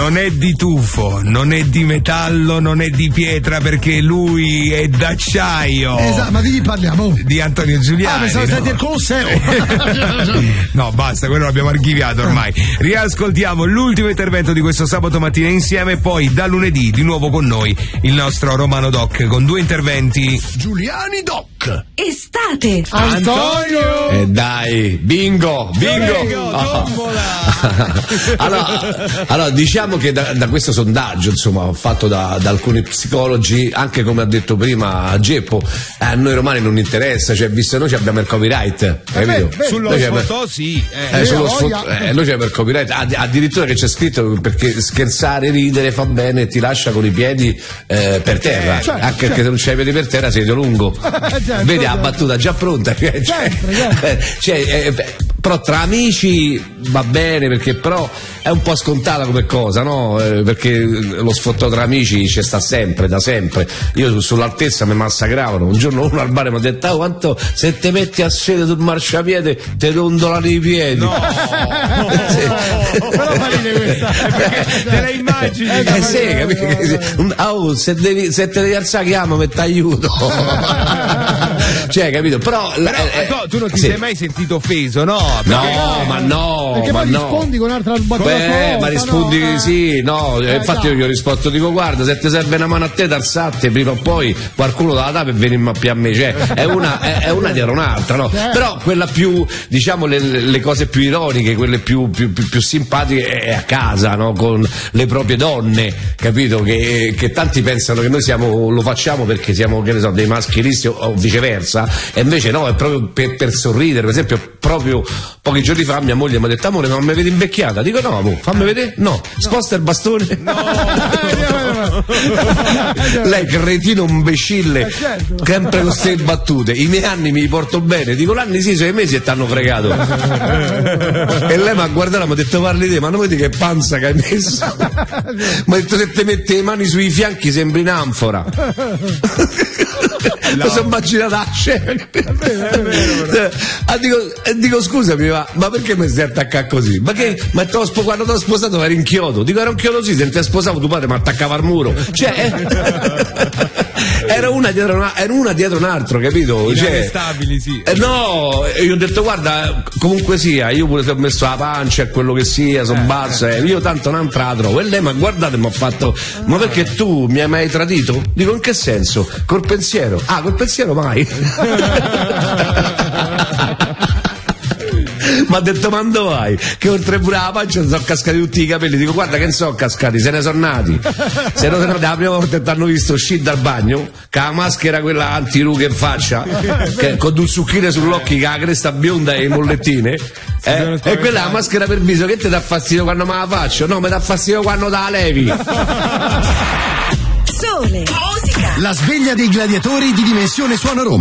non è di tufo, non è di metallo, non è di pietra, perché lui è d'acciaio. Esatto, ma di chi parliamo? Di Antonio Giuliani. Pensavo stati al Colosseo. No, basta, quello l'abbiamo archiviato ormai. Riascoltiamo l'ultimo intervento di questo sabato mattina insieme, e poi da lunedì di nuovo con noi il nostro Romano Doc con 2 interventi. Giuliani Doc. Estate. Antonio. Dai, bingo. Allora, diciamo che da questo sondaggio, insomma, fatto da alcuni psicologi, anche come ha detto prima Geppo, a noi romani non interessa, cioè, visto noi abbiamo il copyright, capito? Sullo sfottò sì. Noi c'è per copyright, addirittura che c'è scritto perché scherzare, ridere fa bene, ti lascia con i piedi per terra, anche se non c'hai i piedi per terra sei lungo. Vedi la battuta già pronta, però tra amici va bene, perché però è un po' scontata come cosa, no? Perché lo sfottò tra amici c'è sta sempre, da sempre. Io sull'altezza mi massacravano. Un giorno uno al bar mi ha detto: quanto se te metti a sedere sul marciapiede te dondolano i piedi. No, però valide questa, te la immagini. Se te devi alzare chiamami, ti aiuto. Cioè, capito? Però tu non ti sei mai sentito offeso, no? Perché poi rispondi con un'altra battuta. Ma rispondi infatti io gli ho risposto, dico: guarda, se ti serve una mano a te, alzate, prima o poi qualcuno dalla tapa e venimmo a me, cioè è una dietro un'altra, no? Però quella più, diciamo, le cose più ironiche, quelle più simpatiche è a casa, no? Con le proprie donne, capito? Che tanti pensano che noi lo facciamo perché siamo, che ne so, dei maschilisti o viceversa, e invece no, è proprio per sorridere. Per esempio, proprio pochi giorni fa mia moglie mi ha detto: amore, ma mi vedi invecchiata? Dico: no, amore, fammi vedere. No, sposta il bastone. No. Lei, cretino imbecille, sempre con queste battute. I miei anni mi porto bene. Dico: l'anni sì, 6 mesi e t'hanno fregato. E lei mi ha guardato e mi ha detto: parli te, ma non vedi che panza che hai messo? Mi ha detto: se te metti le mani sui fianchi sembri un'anfora. Mi sono immaginato la scena. Dico: scusami, ma perché mi stai attaccando così? Ma quando ti ho sposato eri in chiodo. Dico: ero in chiodo sì, se non ti sposavo tuo padre mi attaccava al muro. Cioè, era una dietro un altro, capito? Inarrestabili, sì. No, io ho detto: guarda, comunque sia, io pure se ho messo la pancia e quello che sia, sono basso, io tanto non la trovo. E lei mi ha guardato e mi ha fatto: ma perché tu mi hai mai tradito? Dico: in che senso? Col pensiero. Ah, col pensiero mai. Mi ha detto: ma dove vai? Che oltre pure la pancia sono cascati tutti i capelli. Dico: guarda che non sono cascati, se ne sono nati. Se no, la prima volta ti hanno visto uscire dal bagno con la maschera quella antirughe in faccia, con 2 zucchine sull'occhio, con la cresta bionda e le mollettine, e quella è la maschera per viso. Che ti dà fastidio quando me la faccio? No, mi dà fastidio quando te la levi. Sole, musica. La sveglia dei gladiatori di Dimensione Suono Roma.